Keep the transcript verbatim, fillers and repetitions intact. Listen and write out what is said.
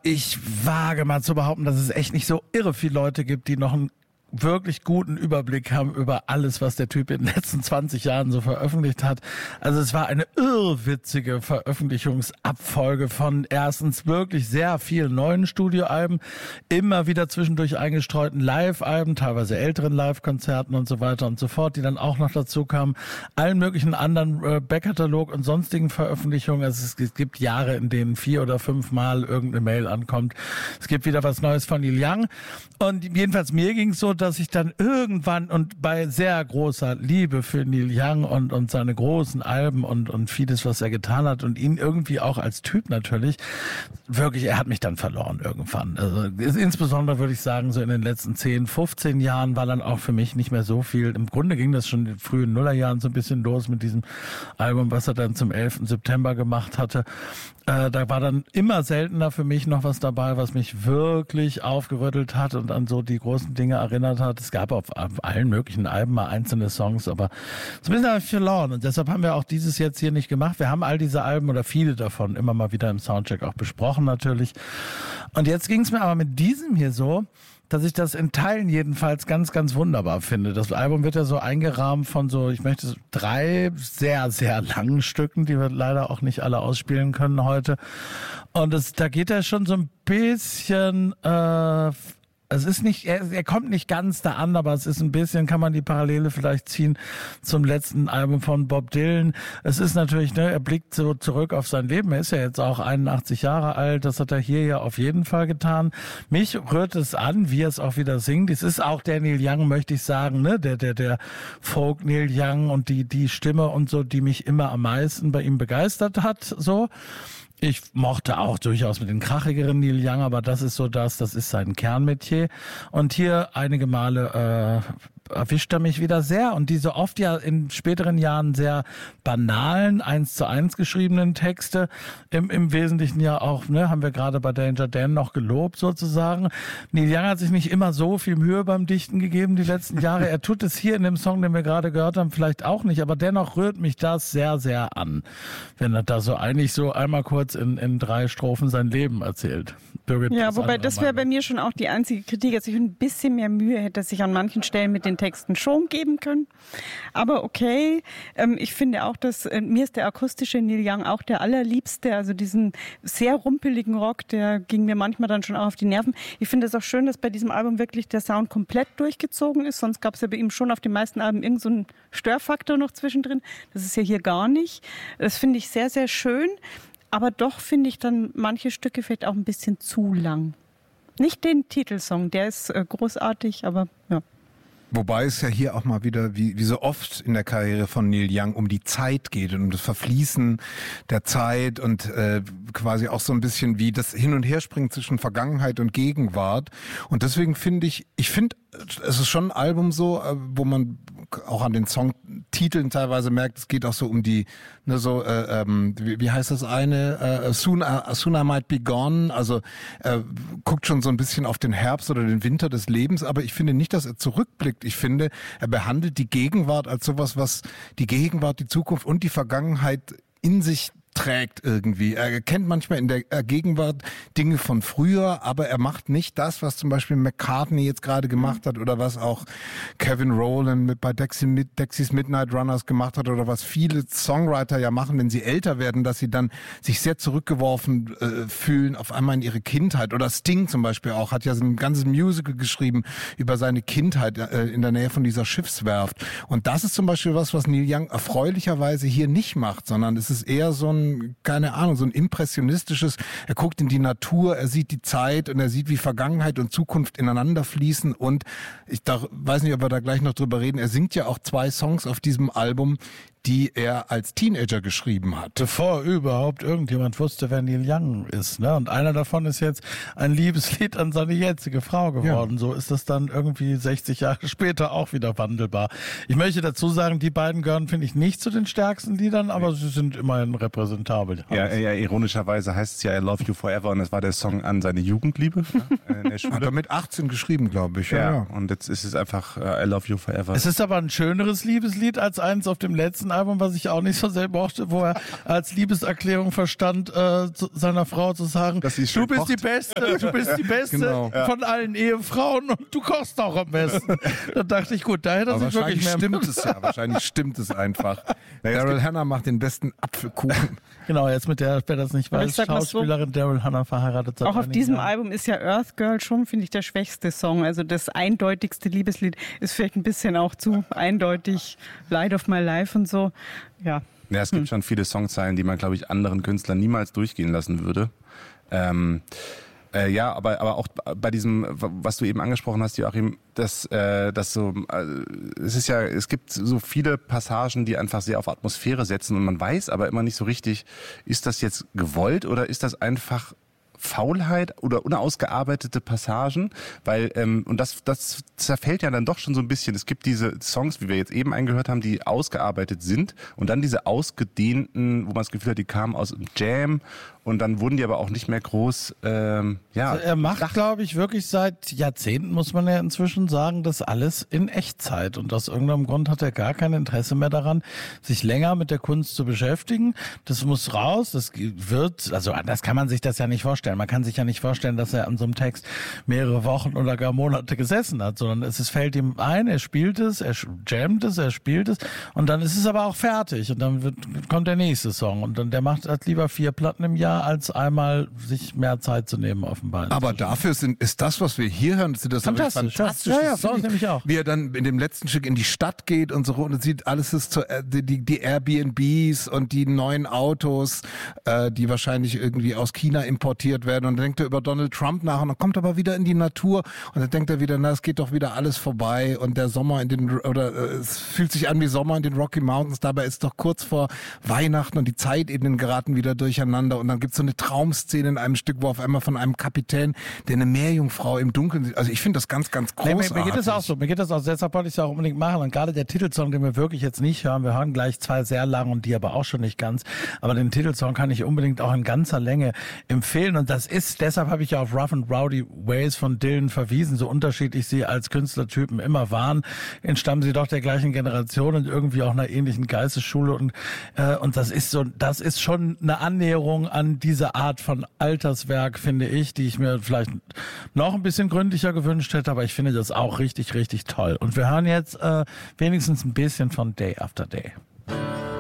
ich wage mal zu behaupten, dass es echt nicht so irre viele Leute gibt, die noch einen wirklich guten Überblick haben über alles, was der Typ in den letzten zwanzig Jahren so veröffentlicht hat. Also es war eine irrwitzige Veröffentlichungsabfolge von erstens wirklich sehr vielen neuen Studioalben, immer wieder zwischendurch eingestreuten Live-Alben, teilweise älteren Live-Konzerten und so weiter und so fort, die dann auch noch dazu kamen, allen möglichen anderen äh, Backkatalog und sonstigen Veröffentlichungen. Also es, es gibt Jahre, in denen vier oder fünf Mal irgendeine Mail ankommt. Es gibt wieder was Neues von Neil Young. Und jedenfalls mir ging es so, dass ich dann irgendwann und bei sehr großer Liebe für Neil Young und, und seine großen Alben und, und vieles, was er getan hat und ihn irgendwie auch als Typ natürlich, wirklich, er hat mich dann verloren irgendwann. Also insbesondere würde ich sagen, so in den letzten zehn, fünfzehn Jahren war dann auch für mich nicht mehr so viel. Im Grunde ging das schon in den frühen Nullerjahren so ein bisschen los mit diesem Album, was er dann zum elften September gemacht hatte. Äh, da war dann immer seltener für mich noch was dabei, was mich wirklich aufgerüttelt hat und an so die großen Dinge erinnert hat. Es gab auf, auf allen möglichen Alben mal einzelne Songs, aber so ein bisschen habe ich verloren. Und deshalb haben wir auch dieses jetzt hier nicht gemacht. Wir haben all diese Alben oder viele davon immer mal wieder im Soundcheck auch besprochen natürlich. Und jetzt ging es mir aber mit diesem hier so, dass ich das in Teilen jedenfalls ganz, ganz wunderbar finde. Das Album wird ja so eingerahmt von so, ich möchte drei sehr, sehr langen Stücken, die wir leider auch nicht alle ausspielen können heute. Und es, da geht er schon so ein bisschen, äh, es ist nicht, er, er kommt nicht ganz da an, aber es ist ein bisschen, kann man die Parallele vielleicht ziehen zum letzten Album von Bob Dylan. Es ist natürlich, ne, er blickt so zurück auf sein Leben. Er ist ja jetzt auch einundachtzig Jahre alt. Das hat er hier ja auf jeden Fall getan. Mich rührt es an, wie er es auch wieder singt. Es ist auch der Neil Young, möchte ich sagen, ne, der, der, der Folk Neil Young und die, die Stimme und so, die mich immer am meisten bei ihm begeistert hat, so. Ich mochte auch durchaus mit den krachigeren Neil Young, aber das ist so das, das ist sein Kernmetier. Und hier einige Male äh, erwischt er mich wieder sehr. Und diese oft ja in späteren Jahren sehr banalen, eins zu eins geschriebenen Texte, im, im Wesentlichen ja auch, ne, haben wir gerade bei Danger Dan noch gelobt sozusagen. Neil Young hat sich nicht immer so viel Mühe beim Dichten gegeben die letzten Jahre. Er tut es hier in dem Song, den wir gerade gehört haben, vielleicht auch nicht, aber dennoch rührt mich das sehr, sehr an, wenn er da so eigentlich so einmal kurz in, in drei Strophen sein Leben erzählt. Birgit, ja, wobei das wäre bei mir schon auch die einzige Kritik. Also ich ein bisschen mehr Mühe hätte sich an manchen Stellen mit den Texten schon geben können. Aber okay, ähm, ich finde auch, dass äh, mir ist der akustische Neil Young auch der allerliebste. Also diesen sehr rumpeligen Rock, der ging mir manchmal dann schon auch auf die Nerven. Ich finde es auch schön, dass bei diesem Album wirklich der Sound komplett durchgezogen ist. Sonst gab es ja bei ihm schon auf den meisten Alben irgend so einen Störfaktor noch zwischendrin. Das ist ja hier gar nicht. Das finde ich sehr, sehr schön. Aber doch finde ich dann manche Stücke vielleicht auch ein bisschen zu lang. Nicht den Titelsong, der ist äh, großartig, aber ja. Wobei es ja hier auch mal wieder, wie, wie so oft in der Karriere von Neil Young, um die Zeit geht und um das Verfließen der Zeit und äh, quasi auch so ein bisschen wie das Hin- und Herspringen zwischen Vergangenheit und Gegenwart. Und deswegen finde ich, ich finde, es ist schon ein Album so, wo man auch an den Songtiteln teilweise merkt, es geht auch so um die, ne, so, äh, ähm, wie, wie heißt das eine? Äh, soon, uh, soon I Might Be Gone. Also äh, guckt schon so ein bisschen auf den Herbst oder den Winter des Lebens, aber ich finde nicht, dass er zurückblickt. Ich finde, er behandelt die Gegenwart als sowas, was die Gegenwart, die Zukunft und die Vergangenheit in sich trägt irgendwie. Er kennt manchmal in der Gegenwart Dinge von früher, aber er macht nicht das, was zum Beispiel McCartney jetzt gerade gemacht hat oder was auch Kevin Rowland mit bei Dexy, Dexys Midnight Runners gemacht hat oder was viele Songwriter ja machen, wenn sie älter werden, dass sie dann sich sehr zurückgeworfen äh, fühlen auf einmal in ihre Kindheit. Oder Sting zum Beispiel auch, hat ja so ein ganzes Musical geschrieben über seine Kindheit äh, in der Nähe von dieser Schiffswerft. Und das ist zum Beispiel was, was Neil Young erfreulicherweise hier nicht macht, sondern es ist eher so ein keine Ahnung, so ein impressionistisches, er guckt in die Natur, er sieht die Zeit und er sieht, wie Vergangenheit und Zukunft ineinander fließen und ich da, weiß nicht, ob wir da gleich noch drüber reden, er singt ja auch zwei Songs auf diesem Album, die er als Teenager geschrieben hat. Bevor überhaupt irgendjemand wusste, wer Neil Young ist, ne? Und einer davon ist jetzt ein Liebeslied an seine jetzige Frau geworden. Ja. So ist das dann irgendwie sechzig Jahre später auch wieder wandelbar. Ich möchte dazu sagen, die beiden gehören, finde ich, nicht zu den stärksten Liedern, aber sie sind immerhin repräsentabel. Ja, ja, ironischerweise heißt es ja I Love You Forever und das war der Song an seine Jugendliebe. Ja, in der Schule. Hat er mit achtzehn geschrieben, glaube ich. Ja, ja, ja. Und jetzt ist es einfach uh, I Love You Forever. Es ist aber ein schöneres Liebeslied als eins auf dem letzten Album, was ich auch nicht so sehr mochte, wo er als Liebeserklärung verstand, äh, zu, seiner Frau zu sagen, Dass sie du schön bist kocht. die Beste, du bist die Beste Genau. von allen Ehefrauen und du kochst auch am besten. Da dachte ich, gut, da hätte er Aber sich wirklich wahrscheinlich mehr... stimmt es ja, wahrscheinlich stimmt es einfach. Daryl Hannah macht den besten Apfelkuchen. Genau, jetzt mit der, wer das nicht Aber weiß, ich sag mal so, Schauspielerin Daryl Hannah verheiratet. seit Auch auf einigen diesem Jahren. Album ist ja Earth Girl schon, finde ich, der schwächste Song. Also das eindeutigste Liebeslied ist vielleicht ein bisschen auch zu eindeutig. Light of My Life und so. Ja. Ja, es gibt schon viele Songzeilen, die man, glaube ich, anderen Künstlern niemals durchgehen lassen würde. Ähm, äh, ja, aber, aber auch bei diesem, was du eben angesprochen hast, Joachim, dass, äh, dass so, äh, es ist ja, es gibt so viele Passagen, die einfach sehr auf Atmosphäre setzen und man weiß aber immer nicht so richtig, ist das jetzt gewollt oder ist das einfach Faulheit oder unausgearbeitete Passagen, weil ähm, und das das zerfällt ja dann doch schon so ein bisschen. Es gibt diese Songs, wie wir jetzt eben eingehört haben, die ausgearbeitet sind und dann diese ausgedehnten, wo man das Gefühl hat, die kamen aus dem Jam und dann wurden die aber auch nicht mehr groß. Ähm, ja, Also er macht, glaube ich, wirklich seit Jahrzehnten, muss man ja inzwischen sagen, das alles in Echtzeit. Und aus irgendeinem Grund hat er gar kein Interesse mehr daran, sich länger mit der Kunst zu beschäftigen. Das muss raus, das wird, also anders kann man sich das ja nicht vorstellen. Man kann sich ja nicht vorstellen, dass er an so einem Text mehrere Wochen oder gar Monate gesessen hat, sondern es, es fällt ihm ein, er spielt es, er jammt es, er spielt es und dann ist es aber auch fertig und dann wird, kommt der nächste Song und dann der macht halt lieber vier Platten im Jahr, als einmal sich mehr Zeit zu nehmen auf dem Bein. Aber dafür sind, ist das, was wir hier hören, sind das Fantastisch, fantastische ja, ja, finde ich nämlich auch. Wie er dann in dem letzten Stück in die Stadt geht und so und sieht, alles ist zu, äh, die, die Airbnbs und die neuen Autos, äh, die wahrscheinlich irgendwie aus China importiert werden und dann denkt er über Donald Trump nach und dann kommt er aber wieder in die Natur und dann denkt er wieder, na, es geht doch wieder alles vorbei und der Sommer in den, oder äh, es fühlt sich an wie Sommer in den Rocky Mountains, dabei ist doch kurz vor Weihnachten und die Zeitebenen geraten wieder durcheinander und dann gibt es so eine Traumszene in einem Stück, wo auf einmal von einem Kapitän, der eine Meerjungfrau im Dunkeln sieht. Also ich finde das ganz, ganz Nee, großartig. mir, mir geht es auch so, mir geht es auch, deshalb wollte ich es ja auch unbedingt machen und gerade der Titelsong, den wir wirklich jetzt nicht hören, wir hören gleich zwei sehr lang und die aber auch schon nicht ganz, aber den Titelsong kann ich unbedingt auch in ganzer Länge empfehlen und das ist, deshalb habe ich ja auf Rough and Rowdy Ways von Dylan verwiesen, so unterschiedlich sie als Künstlertypen immer waren, entstammen sie doch der gleichen Generation und irgendwie auch einer ähnlichen Geistesschule und, äh, und das ist so, das ist schon eine Annäherung an diese Art von Alterswerk, finde ich, die ich mir vielleicht noch ein bisschen gründlicher gewünscht hätte, aber ich finde das auch richtig, richtig toll. Und wir hören jetzt äh, wenigstens ein bisschen von Day After Day.